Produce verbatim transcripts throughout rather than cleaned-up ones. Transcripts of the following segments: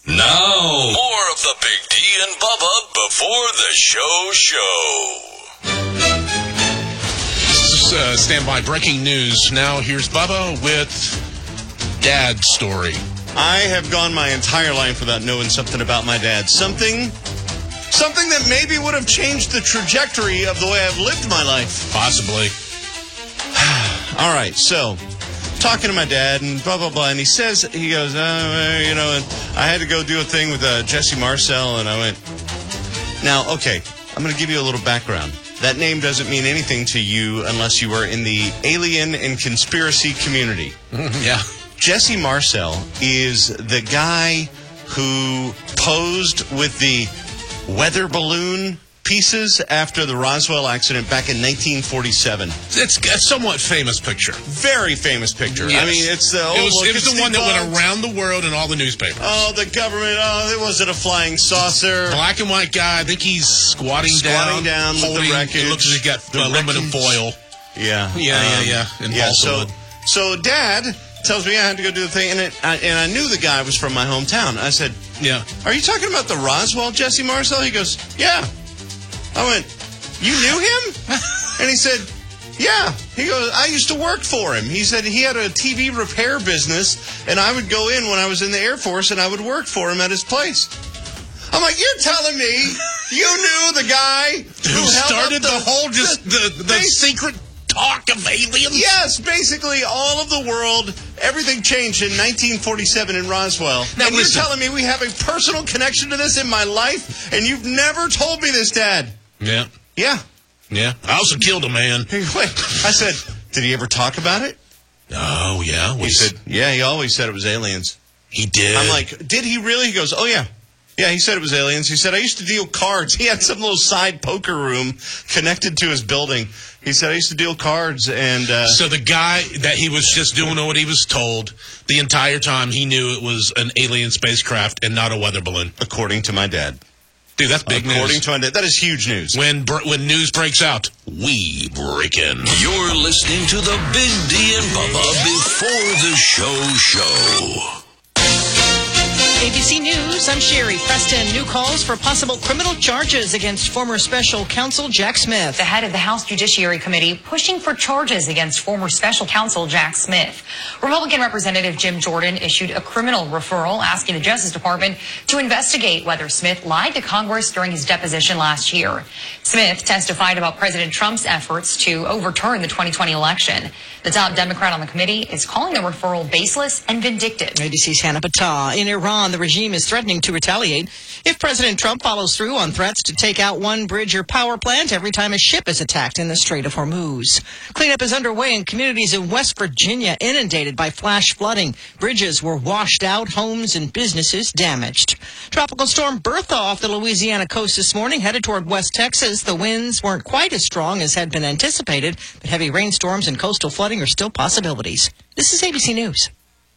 Now, more of the Big D and Bubba before the show show. This is uh, standby breaking news. Now, here's Bubba with Dad's story. I have gone my entire life without knowing something about my dad. Something, something that maybe would have changed the trajectory of the way I've lived my life. Possibly. All right, so talking to my dad and blah, blah, blah. And he says, he goes, uh, you know, and I had to go do a thing with uh, Jesse Marcel. And I went, now, okay, I'm going to give you a little background. That name doesn't mean anything to you unless you are in the alien and conspiracy community. Yeah. Jesse Marcel is the guy who posed with the weather balloon pieces after the Roswell accident back in nineteen forty-seven. It's a somewhat famous picture. Very famous picture. Yes. I mean, it's the it was, look, it was the one that bugs. went around the world in all the newspapers. Oh, the government. Oh, it wasn't a flying saucer. Black and white guy. I think he's squatting, Squatting down, down with holding. the wreckage. It looks like he's got The aluminum wreckage. foil. Yeah, Yeah, um, yeah, yeah. And yeah. balsa So, wood. so Dad tells me I had to go do the thing, and it, I, and I knew the guy was from my hometown. I said, Yeah. "Are you talking about the Roswell Jesse Marcel?" He goes, "Yeah." I went, "You knew him?" And he said, "Yeah." He goes, "I used to work for him." He said he had a T V repair business, and I would go in when I was in the Air Force, and I would work for him at his place. I'm like, you're telling me you knew the guy who, Who held started up the, whole just the the, base- secret talk of aliens? Yes, basically all of the world, everything changed in nineteen forty-seven in Roswell. Now, and listen. you're telling me we have a personal connection to this in my life, and you've never told me this, Dad. Yeah. Yeah. Yeah. I also killed a man. Hey, wait. I said, did he ever talk about it? Oh, yeah. He Was, said, yeah, he always said it was aliens. he did. I'm like, did he really? He goes, oh, yeah. Yeah, he said it was aliens. He said, I used to deal cards. He had some little side poker room connected to his building. He said, I used to deal cards, and... Uh, So the guy that he was just doing what he was told the entire time, he knew it was an alien spacecraft and not a weather balloon. according to my dad. Dude, that's big according news. to my dad. That is huge news. When br- when news breaks out, we break in. You're listening to the Big D and Bubba before the show show. A B C News, I'm Sherry Preston. New calls for possible criminal charges against former special counsel Jack Smith. The head of the House Judiciary Committee pushing for charges against former special counsel Jack Smith. Republican Representative Jim Jordan issued a criminal referral asking the Justice Department to investigate whether Smith lied to Congress during his deposition last year. Smith testified about President Trump's efforts to overturn the twenty twenty election. The top Democrat on the committee is calling the referral baseless and vindictive. A B C's Hannah Patah. In Iran, the regime is threatening to retaliate if President Trump follows through on threats to take out one bridge or power plant every time a ship is attacked in the Strait of Hormuz. Cleanup is underway in communities in West Virginia inundated by flash flooding. Bridges were washed out, homes and businesses damaged. Tropical storm Bertha off the Louisiana coast this morning, headed toward West Texas. The winds weren't quite as strong as had been anticipated, but heavy rainstorms and coastal flooding are still possibilities. This is A B C News.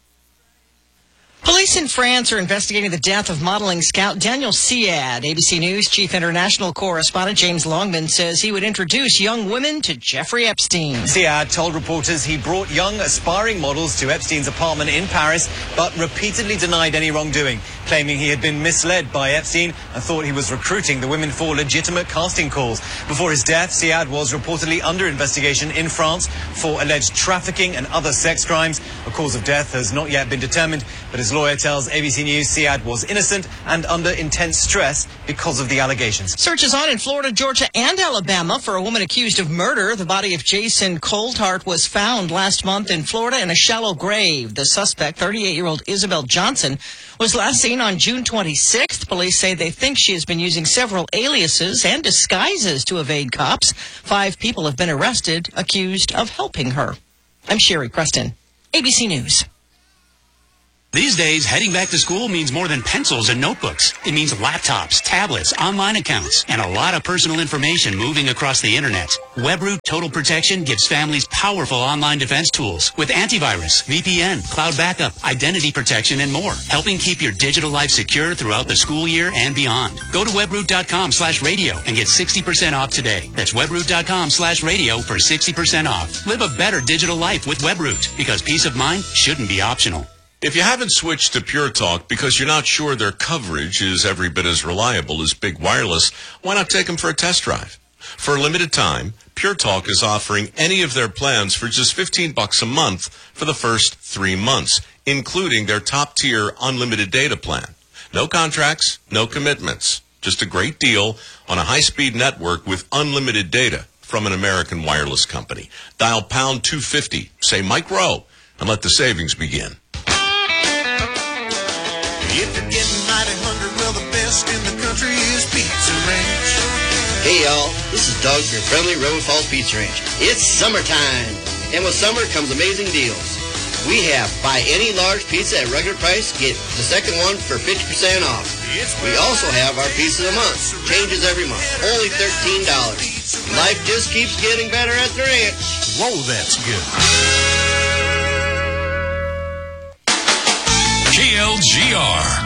Police in France are investigating the death of modeling scout Daniel Siad. A B C News Chief International Correspondent James Longman says he would introduce young women to Jeffrey Epstein. Siad told reporters he brought young aspiring models to Epstein's apartment in Paris, but repeatedly denied any wrongdoing, claiming he had been misled by Epstein and thought he was recruiting the women for legitimate casting calls. Before his death, Siad was reportedly under investigation in France for alleged trafficking and other sex crimes. A cause of death has not yet been determined, but his lawyer tells A B C News Siad was innocent and under intense stress because of the allegations. Search is on in Florida, Georgia, and Alabama for a woman accused of murder. The body of Jason Coulthart was found last month in Florida in a shallow grave. The suspect, thirty-eight-year-old Isabel Johnson, was last seen on June twenty-sixth. Police say they think she has been using several aliases and disguises to evade cops. Five people have been arrested, accused of helping her. I'm Sherry Preston, A B C News. These days, heading back to school means more than pencils and notebooks. It means laptops, tablets, online accounts, and a lot of personal information moving across the internet. WebRoot Total Protection gives families powerful online defense tools with antivirus, V P N, cloud backup, identity protection, and more, helping keep your digital life secure throughout the school year and beyond. Go to webroot.com slash radio and get sixty percent off today. That's webroot.com slash radio for sixty percent off. Live a better digital life with WebRoot, because peace of mind shouldn't be optional. If you haven't switched to Pure Talk because you're not sure their coverage is every bit as reliable as Big Wireless, why not take them for a test drive? For a limited time, Pure Talk is offering any of their plans for just fifteen bucks a month for the first three months, including their top-tier unlimited data plan. No contracts, no commitments. Just a great deal on a high-speed network with unlimited data from an American wireless company. Dial pound two fifty, say Mike Rowe, and let the savings begin. If you're getting mighty hungry, well, the best in the country is Pizza Ranch. Hey, y'all. This is Doug, your friendly Rowan Falls Pizza Ranch. It's summertime, and with summer comes amazing deals. We have buy any large pizza at regular price, get the second one for fifty percent off. We also have our pizza of the month. Changes every month. Only thirteen dollars. Life just keeps getting better at the ranch. Whoa, that's good. K L G R